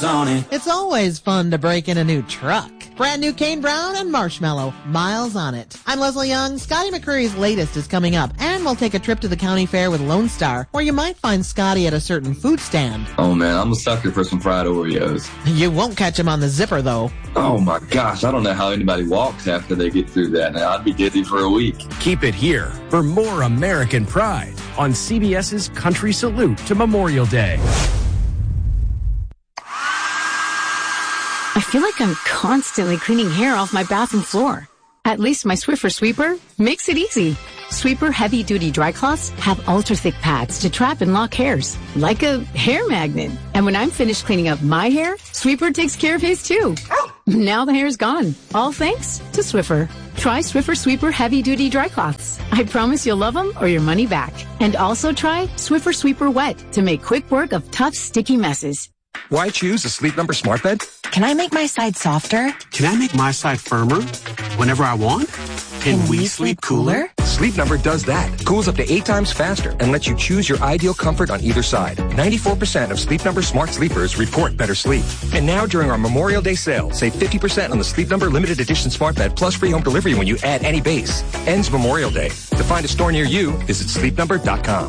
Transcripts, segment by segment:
miles on it. It's always fun to break in a new truck. Brand new Kane Brown and Marshmallow, miles on it. I'm Leslie Young. Scotty McCreery's latest is coming up, and we'll take a trip to the county fair with Lone Star, where you might find Scotty at a certain food stand. Oh man, I'm a sucker for some fried Oreos. You won't catch him on the zipper, though. Oh my gosh, I don't know how anybody walks after they get through that. Now, I'd be dizzy for a week. Keep it here for more American Pride on CBS's Country Salute to Memorial Day. I feel like I'm constantly cleaning hair off my bathroom floor. At least my Swiffer Sweeper makes it easy. Sweeper heavy-duty dry cloths have ultra-thick pads to trap and lock hairs, like a hair magnet. And when I'm finished cleaning up my hair, Sweeper takes care of his too. Now the hair's gone, all thanks to Swiffer. Try Swiffer Sweeper heavy-duty dry cloths. I promise you'll love them or your money back. And also try Swiffer Sweeper Wet to make quick work of tough, sticky messes. Why choose a Sleep Number smart bed? Can I make my side softer? Can I make my side firmer whenever I want? Can we sleep cooler? Sleep Number does that. Cools up to 8 times faster and lets you choose your ideal comfort on either side. 94% of Sleep Number smart sleepers report better sleep. And now during our Memorial Day sale, save 50% on the Sleep Number limited edition smart bed plus free home delivery when you add any base. Ends Memorial Day. To find a store near you, visit sleepnumber.com.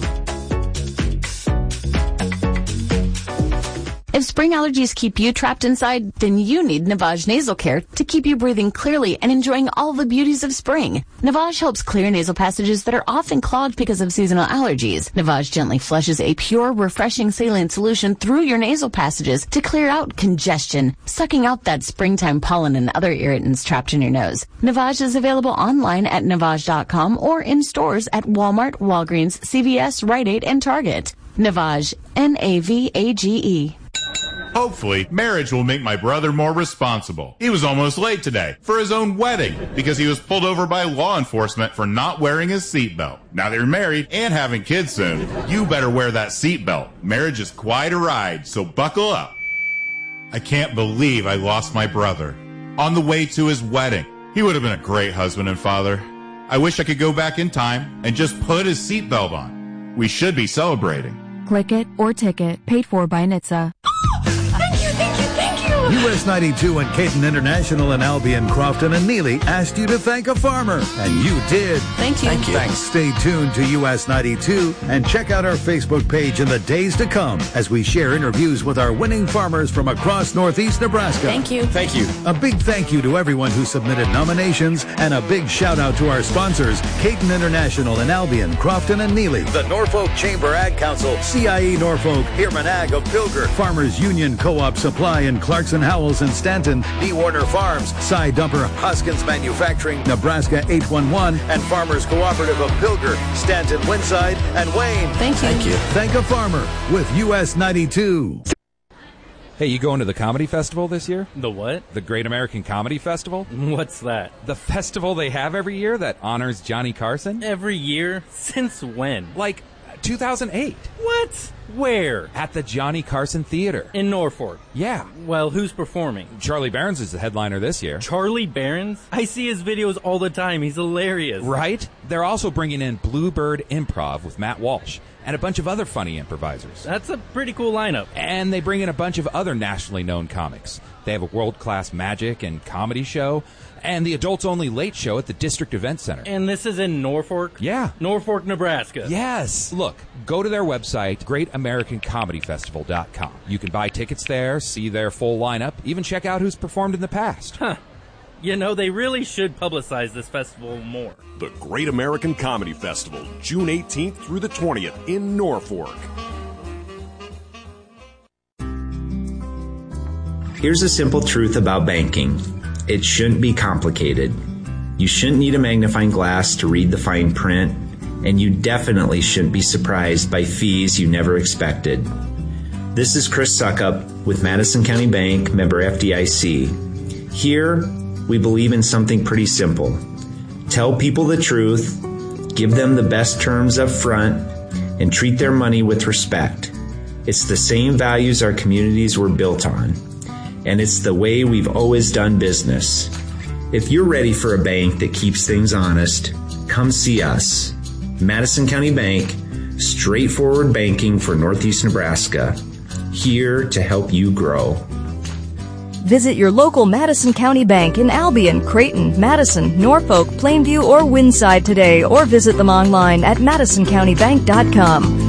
If spring allergies keep you trapped inside, then you need Navage Nasal Care to keep you breathing clearly and enjoying all the beauties of spring. Navage helps clear nasal passages that are often clogged because of seasonal allergies. Navage gently flushes a pure, refreshing saline solution through your nasal passages to clear out congestion, sucking out that springtime pollen and other irritants trapped in your nose. Navage is available online at Navage.com or in stores at Walmart, Walgreens, CVS, Rite Aid, and Target. Navage, Navage. Hopefully, marriage will make my brother more responsible. He was almost late today for his own wedding because he was pulled over by law enforcement for not wearing his seatbelt. Now they're married and having kids soon. You better wear that seatbelt. Marriage is quite a ride, so buckle up. I can't believe I lost my brother on the way to his wedding. He would have been a great husband and father. I wish I could go back in time and just put his seatbelt on. We should be celebrating. Click it or ticket, paid for by NHTSA. US 92 and Caton International in Albion, Crofton, and Neely asked you to thank a farmer, and you did. Thank you. Thanks. Stay tuned to US 92 and check out our Facebook page in the days to come as we share interviews with our winning farmers from across Northeast Nebraska. Thank you. Thank you. A big thank you to everyone who submitted nominations, and a big shout out to our sponsors, Caton International in Albion, Crofton, and Neely, the Norfolk Chamber Ag Council, CIE Norfolk, Heerman Ag of Pilger, Farmers Union Co-op Supply in Clarkson, Howells, and Stanton, D. Warner Farms, Cy Dumper, Hoskins Manufacturing, Nebraska 811, and Farmers Cooperative of Pilger, Stanton, Winside, and Wayne. Thank you. Thank a farmer with US 92. Hey, you going to the comedy festival this year? The what? The Great American Comedy Festival? What's that? The festival they have every year that honors Johnny Carson? Every year? Since when? Like 2008. What? Where? At the Johnny Carson Theater. In Norfolk? Yeah. Well, who's performing? Charlie Barons is the headliner this year. Charlie Barons? I see his videos all the time. He's hilarious. Right? They're also bringing in Bluebird Improv with Matt Walsh and a bunch of other funny improvisers. That's a pretty cool lineup. And they bring in a bunch of other nationally known comics. They have a world-class magic and comedy show and the adults-only late show at the District Event Center. And this is in Norfolk? Yeah. Norfolk, Nebraska. Yes. Look, go to their website, GreatAmericanComedyFestival.com. You can buy tickets there, see their full lineup, even check out who's performed in the past. Huh. You know, they really should publicize this festival more. The Great American Comedy Festival, June 18th through the 20th in Norfolk. Here's a simple truth about banking. It shouldn't be complicated. You shouldn't need a magnifying glass to read the fine print, and you definitely shouldn't be surprised by fees you never expected. This is Chris Suckup with Madison County Bank, member FDIC. Here, we believe in something pretty simple. Tell people the truth, give them the best terms up front, and treat their money with respect. It's the same values our communities were built on, and it's the way we've always done business. If you're ready for a bank that keeps things honest, come see us. Madison County Bank, straightforward banking for Northeast Nebraska, here to help you grow. Visit your local Madison County Bank in Albion, Creighton, Madison, Norfolk, Plainview, or Windside today, or visit them online at madisoncountybank.com.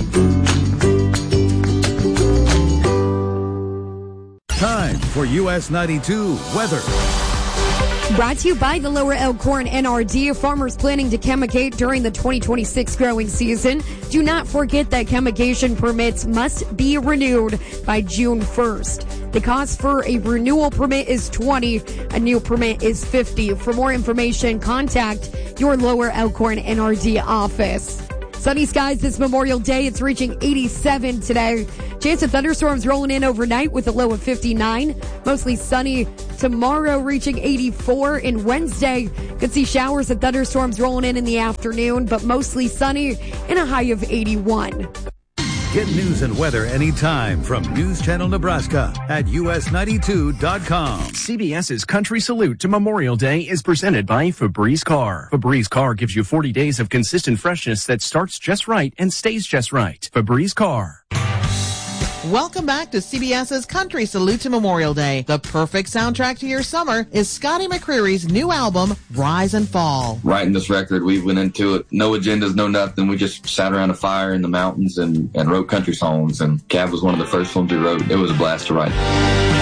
Time for US 92 weather. Brought to you by the Lower Elkhorn NRD. Farmers planning to chemicate during the 2026 growing season. Do not forget that chemication permits must be renewed by June 1st. The cost for a renewal permit is $20. A new permit is $50. For more information, contact your Lower Elkhorn NRD office. Sunny skies this Memorial Day. It's reaching 87 today. Chance of thunderstorms rolling in overnight with a low of 59. Mostly sunny tomorrow, reaching 84. And Wednesday, could see showers and thunderstorms rolling in the afternoon, but mostly sunny and a high of 81. Get news and weather anytime from News Channel Nebraska at us92.com. CBS's Country Salute to Memorial Day is presented by Febreze Car. Febreze Car gives you 40 days of consistent freshness that starts just right and stays just right. Febreze Car. Welcome back to CBS's Country Salute to Memorial Day. The perfect soundtrack to your summer is Scotty McCreery's new album, Rise and Fall. Writing this record, we went into it, no agendas, no nothing. We just sat around a fire in the mountains and wrote country songs. And Cab was one of the first ones we wrote. It was a blast to write.